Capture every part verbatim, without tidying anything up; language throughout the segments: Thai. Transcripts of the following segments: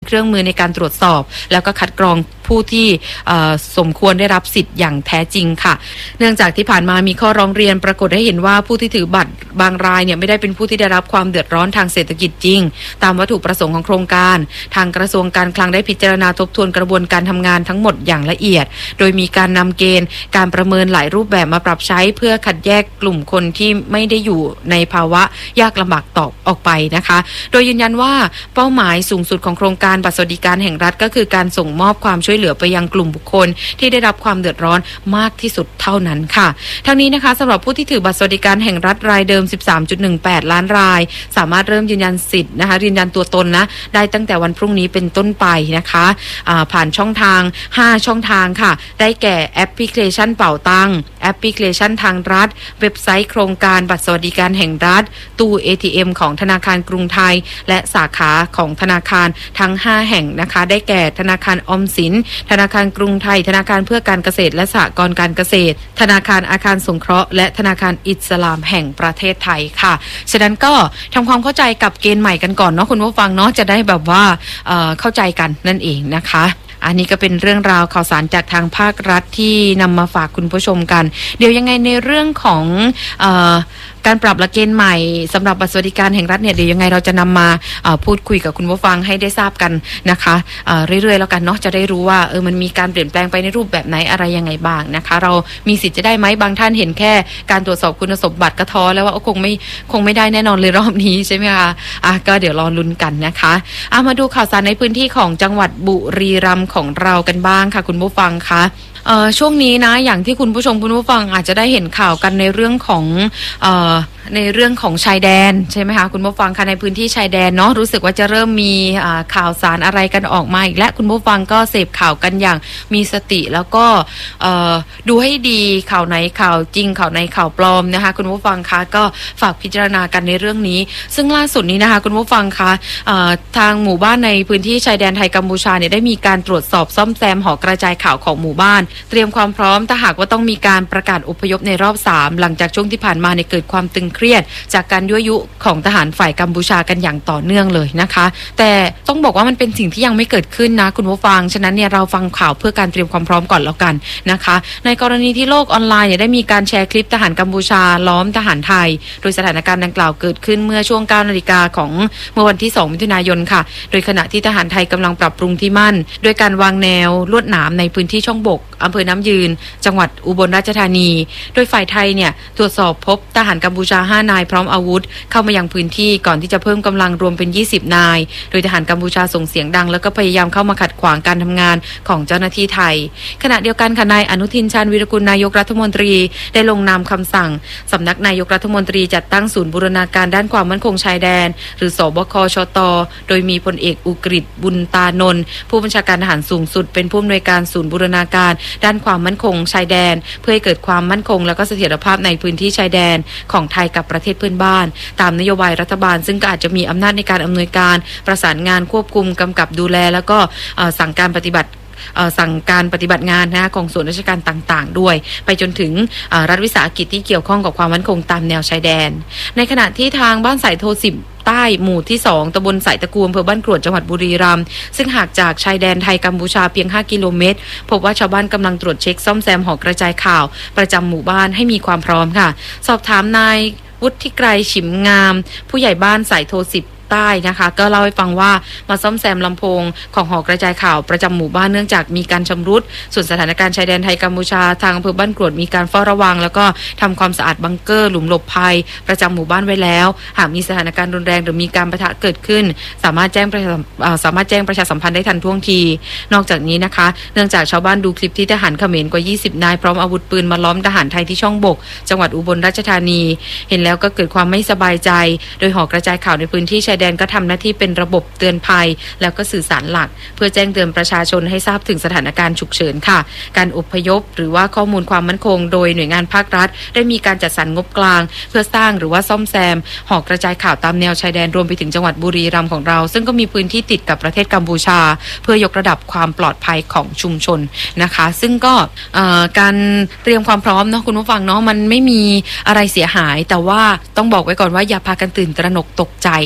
เครื่องมือในการตรวจสอบแล้วก็คัดกรองผู้ที่สมควรได้รับสิทธิ์อย่างแท้จริงค่ะเนื่องจากที่ผ่านมามีข้อร้องเรียนปรากฏให้เห็นว่าผู้ที่ถือบัตรบางรายเนี่ยไม่ได้เป็นผู้ที่ได้รับความเดือดร้อนทางเศรษฐกิจจริงตามวัตถุประสงค์ของโครงการทางกระทรวงการคลังได้พิจารณาทบทวนกระบวนการทำงานทั้งหมดอย่างละเอียดโดยมีการนำเกณฑ์การประเมินหลายรูปแบบมาปรับใช้เพื่อคัดแยกกลุ่มคนที่ไม่ได้อยู่ในภาวะยากลำบากต่อออกไปนะคะโดยยืนยันว่าเป้าหมายสูงสุดของโครงการบัตรสวัสดิการแห่งรัฐก็คือการส่งมอบความช่วยเหลือไปยังกลุ่มบุคคลที่ได้รับความเดือดร้อนมากที่สุดเท่านั้นค่ะทั้งนี้นะคะสำหรับผู้ที่ถือบัตรสวัสดิการแห่งรัฐรายเดิม สิบสามจุดหนึ่งแปด ล้านรายสามารถเริ่มยืนยันสิทธิ์นะคะยืนยันตัวตนนะได้ตั้งแต่วันพรุ่งนี้เป็นต้นไปนะคะผ่านช่องทางห้าช่องทางค่ะได้แก่แอปพลิเคชันเป่าตังแอปพลิเคชันทางรัฐเว็บไซต์โครงการบัตรสวัสดิการแห่งรัฐตู้ เอ ที เอ็ม ของธนาคารกรุงไทยและสาขาของธนาคารทั้งห้าแห่งนะคะได้แก่ธนาคารออมสินธนาคารกรุงไทยธนาคารเพื่อการเกษตรและสหกรณ์การเกษตรธนาคารอาคารสงเคราะห์และธนาคารอิสลามแห่งประเทศไทยค่ะฉะนั้นก็ทำความเข้าใจกับเกณฑ์ใหม่กันก่อนเนาะคุณผู้ฟังเนาะจะได้แบบว่า เอ่อ เข้าใจกันนั่นเองนะคะอันนี้ก็เป็นเรื่องราวข่าวสารจากทางภาครัฐที่นำมาฝากคุณผู้ชมกันเดี๋ยวยังไงในเรื่องของเอ่อการปรับหลักเกณฑ์ใหม่สำหรับบัตรสวัสดิการแห่งรัฐเนี่ยเดี๋ยวยังไงเราจะนำมาพูดคุยกับคุณผู้ฟังให้ได้ทราบกันนะคะเรื่อยๆแล้วกันเนาะจะได้รู้ว่าเออมันมีการเปลี่ยนแปลงไปในรูปแบบไหนอะไรยังไงบ้างนะคะเรามีสิทธิ์จะได้ไหมบางท่านเห็นแค่การตรวจสอบคุณสมบัติก็ท้อแล้วว่าคงไม่คงไม่ได้แน่นอนเลยรอบนี้ใช่ไหมคะอ่ะก็เดี๋ยวรอลุ้นกันนะคะอ่ะมาดูข่าวสารในพื้นที่ของจังหวัดบุรีรัมย์ของเรากันบ้างค่ะคุณผู้ฟังคะเอ่อช่วงนี้นะอย่างที่คุณผู้ชมคุณผู้ฟังอาจจะได้เห็นข่าวกันในเรื่องของเอ่อในเรื่องของชายแดนใช่ไหมคะคุณผู้ฟังคะในพื้นที่ชายแดนเนาะรู้สึกว่าจะเริ่มมีข่าวสารอะไรกันออกมาอีกและคุณผู้ฟังก็เสพข่าวกันอย่างมีสติแล้วก็ดูให้ดีข่าวไหนข่าวจริงข่าวไหนข่าวปลอมนะคะคุณผู้ฟังคะก็ฝากพิจารณากันในเรื่องนี้ซึ่งล่าสุดนี้นะคะคุณผู้ฟังคะทางหมู่บ้านในพื้นที่ชายแดนไทยกัมพูชาเนี่ยได้มีการตรวจสอบซ่อมแซมหอกระจายข่าวของหมู่บ้านเตรียมความพร้อมถ้าหากว่าต้องมีการประกาศอพยพในรอบสามหลังจากช่วงที่ผ่านมาเนี่ยเกิดความตึงเครียดจากการยั่วยุของทหารฝ่ายกัมพูชากันอย่างต่อเนื่องเลยนะคะแต่ต้องบอกว่ามันเป็นสิ่งที่ยังไม่เกิดขึ้นนะคุณผู้ฟังฉะนั้นเนี่ยเราฟังข่าวเพื่อการเตรียมความพร้อมก่อนแล้วกันนะคะในกรณีที่โลกออนไลน์เนี่ยได้มีการแชร์คลิปทหารกัมพูชาล้อมทหารไทยโดยสถานการณ์ดังกล่าวเกิดขึ้นเมื่อช่วง เก้านาฬิกาของเมื่อวันที่สองมิถุนายนค่ะโดยขณะที่ทหารไทยกำลังปรับปรุงที่มั่นโดยการวางแนวลวดหนามในพื้นที่ช่องบกอำเภอน้ำยืนจังหวัดอุบลราชธานีโดยฝ่ายไทยเนี่ยตรวจสอบพบทหารกัมพูชาห้านายพร้อมอาวุธเข้ามายังพื้นที่ก่อนที่จะเพิ่มกำลังรวมเป็นยี่สิบนายโดยทหารกัมพูชาส่งเสียงดังแล้วก็พยายามเข้ามาขัดขวางการทำงานของเจ้าหน้าที่ไทยขณะเดียวกันค่ะนายอนุทินชาญวีรกุลนายกรัฐมนตรีได้ลงนามคำสั่งสำนักนายกรัฐมนตรีจัดตั้งศูนย์บูรณาการด้านความมั่นคงชายแดนหรือสบคชตโดยมีพลเอกอุกฤษบุญตานนท์ผู้บัญชาการทหารสูงสุดเป็นผู้อำนวยการศูนย์บูรณาการด้านความมั่นคงชายแดนเพื่อให้เกิดความมั่นคงและก็เสถียรภาพในพื้นที่ชายแดนของไทยกับประเทศเพื่อนบ้านตามนโยบายรัฐบาลซึ่งก็อาจจะมีอำนาจในการอำนวยการประสานงานควบคุมกำกับดูแลแล้วก็สั่งการปฏิบัติสั่งการปฏิบัติงานนะของส่วนราชการต่างๆด้วยไปจนถึงรัฐวิสาหกิจที่เกี่ยวข้องกับความมั่นคงตามแนวชายแดนในขณะที่ทางบ้านสายโทสิบใต้หมู่ที่สองตำบลสายตะกูอำเภอบ้านกรวดจังหวัดบุรีรัมย์ซึ่งห่างจากชายแดนไทยกัมพูชาเพียงห้ากิโลเมตรพบว่าชาวบ้านกำลังตรวจเช็คซ่อมแซมหอกระจายข่าวประจำหมู่บ้านให้มีความพร้อมค่ะสอบถามนายวุฒิไกรฉิมงามผู้ใหญ่บ้านสายโทสิบใต้นะคะก็เล่าให้ฟังว่ามาซ่อมแซมลำโพงของหอกระจายข่าวประจำหมู่บ้านเนื่องจากมีการชำรุดส่วนสถานการณ์ชายแดนไทยกัมพูชาทางอำเภอบ้านกรวดมีการเฝ้าระวังแล้วก็ทำความสะอาดบังเกอร์หลุมหลบภัยประจำหมู่บ้านไว้แล้วหากมีสถานการณ์รุนแรงหรือมีการปะทะเกิดขึ้นสามารถแจ้งประชาสามารถแจ้งประชาสัมพันธ์ได้ทันท่วงทีนอกจากนี้นะคะเนื่องจากชาวบ้านดูคลิปที่ทหารเขมรกว่ายี่สิบนายพร้อมอาวุธปืนมาล้อมทหารไทยที่ช่องบกจังหวัดอุบลราชธานีเห็นแล้วก็เกิดความไม่สบายใจโดยหอกระจายข่าวในพื้นที่ชายแดนก็ทำหน้าที่เป็นระบบเตือนภัยแล้วก็สื่อสารหลักเพื่อแจ้งเตือนประชาชนให้ทราบถึงสถานการณ์ฉุกเฉินค่ะการอพยพหรือว่าข้อมูลความมั่นคงโดยหน่วยงานภาครัฐได้มีการจัดสรรงบกลางเพื่อสร้างหรือว่าซ่อมแซมหอกระจายข่าวตามแนวชายแดนรวมไปถึงจังหวัดบุรีรัมย์ของเราซึ่งก็มีพื้นที่ติดกับประเทศกัมพูชาเพื่อยกระดับความปลอดภัยของชุมชนนะคะซึ่งก็การเตรียมความพร้อมเนาะคุณผู้ฟังเนาะมันไม่มีอะไรเสียหายแต่ว่าต้องบอกไว้ก่อนว่าอย่าพากันตื่นตระหนกตกใจนะคะคุณ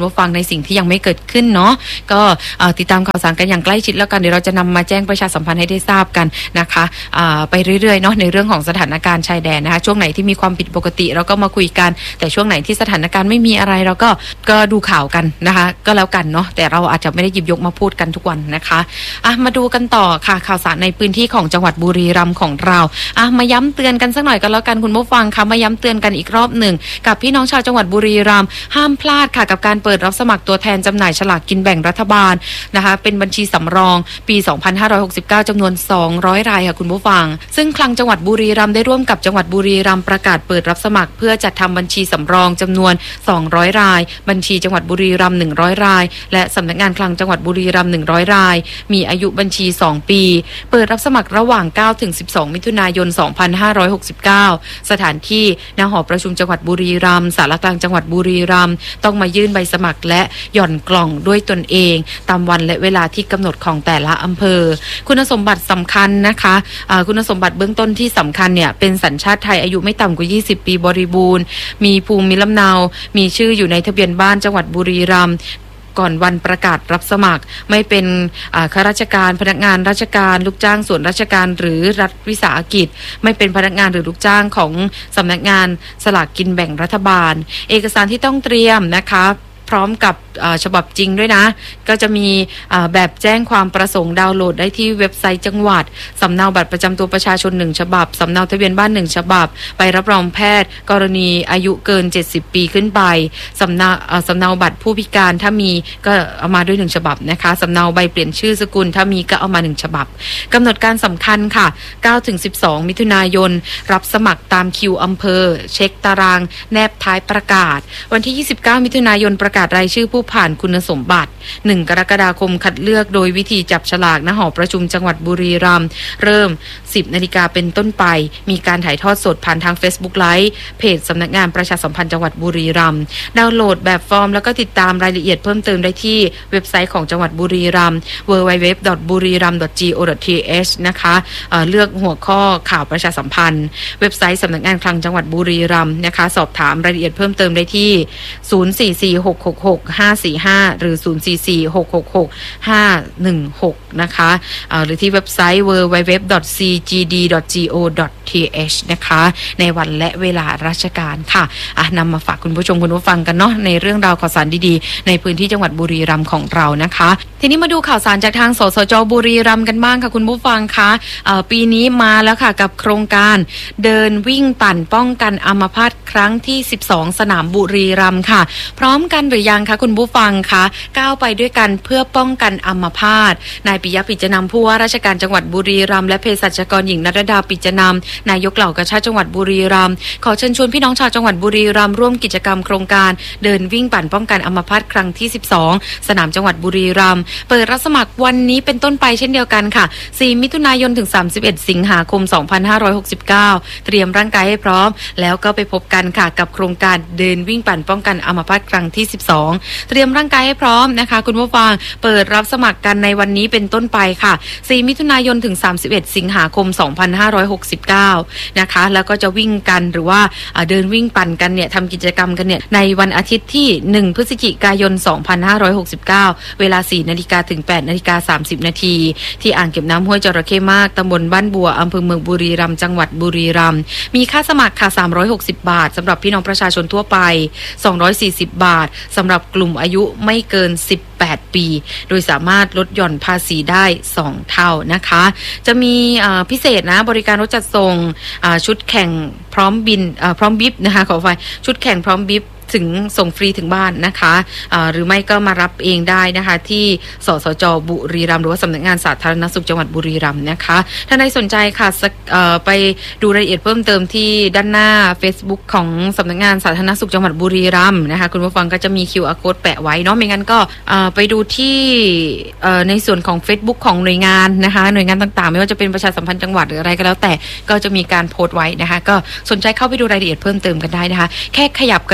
ผู้ฟังในสิ่งที่ยังไม่เกิดขึ้นเนาะก็ติดตามข่าวสารกันอย่างใกล้ชิดแล้วกันเดี๋ยวเราจะนำมาแจ้งประชาสัมพันธ์ให้ได้ทราบกันนะคะไปเรื่อยๆเนาะในเรื่องของสถานการณ์ชายแดนนะคะช่วงไหนที่มีความผิดปกติเราก็มาคุยกันแต่ช่วงไหนที่สถานการณ์ไม่มีอะไรเราก็ก็ดูข่าวกันนะคะก็แล้วกันเนาะแต่เราอาจจะไม่ได้หยิบยกมาพูดกันทุกวันนะคะอ่ะมาดูกันต่อค่ะข่าวสารในพื้นที่ของจังหวัดบุรีรัมย์ของเราอ่ะมาย้ำเตือนกันสักหน่อยกันแล้วกันคุณผู้ฟังค่ะมาย้ำเตือนกันอีกรอบหนึ่งกับพี่น้องชาวจังหวัดบุรีรัมย์ห้ามพลาดค่ะกับการเปิดรับสมัครตัวแทนจำหน่ายฉลากกินแบ่งรัฐบาลนะคะเป็นบัญชีสำรองปีสองพันห้าร้อยหกสิบเก้าจำนวนสองร้อยรายค่ะคุณผู้ฟังซึ่งคลังจังหวัดบุรีรัมย์ได้ร่วมกับจังหวัดบุรีรัมย์ประกาศเปิดรับสมัครเพื่อจัดทำบัญชีสำรองจำนวนสองร้อยรายบัญชีจังหวัดบุรีรัมย์หนึ่งร้อยรายและสำนักงานคลังจังหวัดบุรีรัมย์หนึ่งร้อยรายมีอายุบัญชีสองปีเปิดรับสมัครระหว่างเก้าถึงสิบสองมิถุนายนสองพันห้าร้อยหกสิบเก้าสถานที่ณหอประชุมจังหวัดบุรีรัมย์ศาลากลางจังหวัดบุรีรัมย์ต้องมายื่นใบสมัครและหย่อนกล่องด้วยตนเองตามวันและเวลาที่กำหนดของแต่ละอำเภอคุณสมบัติสำคัญนะคะะคุณสมบัติเบื้องต้นที่สำคัญเนี่ยเป็นสัญชาติไทยอายุไม่ต่ำกว่ายี่สิบปีบริบูรณ์มีภูมิลำเนามีชื่ออยู่ในทะเบียนบ้านจังหวัดบุรีรัมย์ก่อนวันประกาศรับสมัครไม่เป็นข้าราชการพนักงานราชการลูกจ้างส่วนราชการหรือรัฐวิสาหกิจไม่เป็นพนักงานหรือลูกจ้างของสำนักงานสลากกินแบ่งรัฐบาลเอกสารที่ต้องเตรียมนะคะพร้อมกับฉบับจริงด้วยนะก็จะมีแบบแจ้งความประสงค์ดาวน์โหลดได้ที่เว็บไซต์จังหวัดสำเนาบัตรประจำตัวประชาชนหนึ่งฉบับสำเนาทะเบียนบ้านหนึ่งฉบับไปรับรองแพทย์กรณีอายุเกินเจ็ดสิบปีขึ้นไปสำเนาสำเนาบัตรผู้พิการถ้ามีก็เอามาด้วยหนึ่งฉบับนะคะสำเนาใบเปลี่ยนชื่อสกุลถ้ามีก็เอามาหนึ่งฉบับกำหนดการสำคัญค่ะเก้าถึงสิบสองมิถุนายนรับสมัครตามคิวอำเภอเช็คตารางแนบท้ายประกาศวันที่ยี่สิบเก้ามิถุนายนประกาศรายชื่อผู้ผ่านคุณสมบัติหนึ่งกรกฎาคมคัดเลือกโดยวิธีจับฉลากณหอประชุมจังหวัดบุรีรัมย์เริ่มสิบนาฬิกาเป็นต้นไปมีการถ่ายทอดสดผ่านทาง Facebook Live เพจสำนักงานประชาสัมพันธ์จังหวัดบุรีรัมย์ดาวน์โหลดแบบฟอร์มแล้วก็ติดตามรายละเอียดเพิ่มเติมได้ที่เว็บไซต์ของจังหวัดบุรีรัมย์ ดับเบิลยู ดับเบิลยู ดับเบิลยู ดอท บุรีรัมย์ ดอท จี โอ ดอท ที เอช นะคะเอ่อเลือกหัวข้อข่าวประชาสัมพันธ์เว็บไซต์สำนักงานคลังจังหวัดบุรีรัมย์นะคะสอบถามรายละเอียดเพิ่มเติมได้ที่ศูนย์ สี่ สี่ หก หก หก ห้า สี่ ห้าหรือศูนย์ สี่ สี่ หก หก หก ห้า หนึ่ง หกนะคะหรือที่เว็บไซต์ ดับเบิลยู ดับเบิลยู ดับเบิลยู ดอท ซี จี ดี ดอท จี โอ ดอท ที เอช นะคะในวันและเวลาราชการค่ะอ่ะนำมาฝากคุณผู้ชมคุณผู้ฟังกันเนาะในเรื่องราวข่าวสารดีๆในพื้นที่จังหวัดบุรีรัมย์ของเรานะคะทีนี้มาดูข่าวสารจากทางสสจ.บุรีรัมย์กันบ้างค่ะคุณผู้ฟังคะปีนี้มาแล้วค่ะกับโครงการเดินวิ่งปั่นป้องกันอัมพาตครั้งที่สิบสองสนามบุรีรัมย์ค่ะพร้อมกันหรือยังคะคุณผู้ฟังคะก้าวไปด้วยกันเพื่อป้องกันอัมพาตนายปิยะปิจนำผู้ว่าราชการจังหวัดบุรีรัมย์และเภสัชกรหญิงนรดาปิจนำนายกเหล่ากาชาดจังหวัดบุรีรัมย์ขอเชิญชวนพี่น้องชาวจังหวัดบุรีรัมย์ร่วมกิจกรรมโครงการเดินวิ่งปั่นป้องกันอัมพาตครั้งที่สิบสองสนามจังหวัดบุรีรัมย์เปิดรับสมัครวันนี้เป็นต้นไปเช่นเดียวกันค่ะสี่มิถุนายนถึงสามสิบเอ็ดสิงหาคมสองพันห้าร้อยหกสิบเก้าเตรียมร่างกายให้พร้อมแล้วก็ไปพบกันค่ะกับโครงการเดินวิ่งปั่นป้องกันอัมพาตครั้งที่สิบสองเตรียมร่างกายให้พร้อมนะคะคุณผู้ฟังเปิดรับสมัครกันในวันนี้เป็นต้นไปค่ะสี่มิถุนายนถึงสามสิบเอ็ดสิงหาคมสองพันห้าร้อยหกสิบเก้านะคะแล้วก็จะวิ่งกันหรือว่าเดินวิ่งปั่นกันเนี่ยทำกิจกรรมกันเนี่ยในวันอาทิตย์ที่หนึ่งพฤศจิกายนสองพันห้าร้อยหกสิบเก้าเวลา สี่นาฬิกาถึง แปดนาฬิกาสามสิบนาทีที่อ่างเก็บน้ำห้วยจระเข้มากตำบลบ้านบัวอำเภอเมืองบุรีรัมย์จังหวัดบุรีรัมย์มีค่าสมัครค่ะสามร้อยหกสิบบาทสำหรับพี่น้องประชาชนทั่วไปสองร้อยสี่สิบบาทสำหรับกลุ่มอายุไม่เกินสิบแปดปีโดยสามารถลดหย่อนภาษีได้สองเท่านะคะจะมีพิเศษนะบริการรถจัดส่งชุดแข่งพร้อมบินพร้อมบิบนะคะขอไฟชุดแข่งพร้อมบิบถึงส่งฟรีถึงบ้านนะคะหรือไม่ก็มารับเองได้นะคะที่สสจ.บุรีรัมย์หรือว่าสำนักงานสาธารณสุขจังหวัดบุรีรัมย์นะคะถ้าใครสนใจค่ะไปดูรายละเอียดเพิ่มเติมที่ด้านหน้า Facebook ของสำนักงานสาธารณสุขจังหวัดบุรีรัมย์นะคะคุณผู้ฟังก็จะมี คิว อาร์ Code แปะไว้เนาะไม่งั้นก็ไปดูที่ในส่วนของ Facebook ของหน่วยงานนะคะหน่วยงานต่างๆไม่ว่าจะเป็นประชาสัมพันธ์จังหวัดหรืออะไรก็แล้วแต่ก็จะมีการโพสต์ไว้นะคะก็สนใจเข้าไปดูรายละเอียดเพิ่มเติมกันได้นะคะแค่ขยับก็ช่วยป้องกัน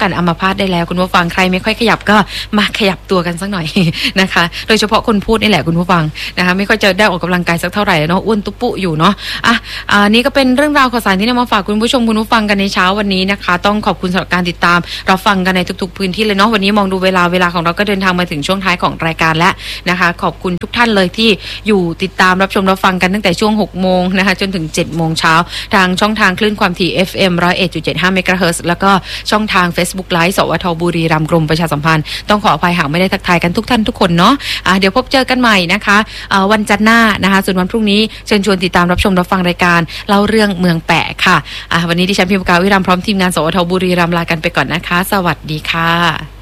กันอัมพาตได้แล้วคุณผู้ฟังใครไม่ค่อยขยับก็มาขยับตัวกันสักหน่อยนะคะโดยเฉพาะคนพูดนี่แหละคุณผู้ฟังนะคะไม่ค่อยจะได้ออกกำลังกายสักเท่าไหร่เนาะอ้วนตุ๊ปุอยู่เนาะอ่ะอ่านี่ก็เป็นเรื่องราวข่าวสารที่นำมาฝากคุณผู้ชมคุณผู้ฟังกันในเช้าวันนี้นะคะต้องขอบคุณสำหรับการติดตามเราฟังกันในทุกๆพื้นที่เลยเนาะวันนี้มองดูเวลาเวลาของเราก็เดินทางมาถึงช่วงท้ายของรายการแล้วนะคะขอบคุณทุกท่านเลยที่อยู่ติดตามรับชมรับฟังกันตั้งแต่ช่วงหกโมงนะคะจนถึงเจ็ดโมงเช้าทางช่องทางคลื่นความถี่ เอฟ เอ็ม หนึ่งศูนย์เอ็ดจุดเจ็ดห้า เมกะเฮิรตซ์แล้วก็ช่องทาง Facebook Live สวทบุรีรัมย์กรมประชาสัมพันธ์ต้องขออภัยหากไม่ได้ทักทายกันทุกท่านทุกคนเนาะะเดี๋ยวพบเจอกันใหม่นะคะวันจันทร์หน้านะคะส่วนวันพรุ่งนี้เชิญชวนติดตามรับชมรับฟังรายการเล่าเรื่องเมืองแปะค่ะะวันนี้ดิฉันพิมพ์กาวิรัมย์พร้อมทีมงานสวทบุรีรัมย์ลากันไปก่อนนะคะสวัสดีค่ะ